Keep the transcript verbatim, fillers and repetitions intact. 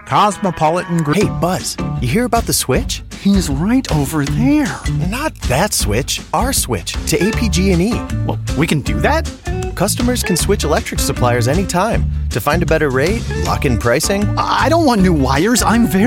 Cosmopolitan Group. Hey, Buzz, you hear about the switch? He's right over there. Not that switch, our switch to A P G and E. Well, we can do that? Customers can switch electric suppliers anytime to find a better rate, lock in pricing. I don't want new wires. I'm very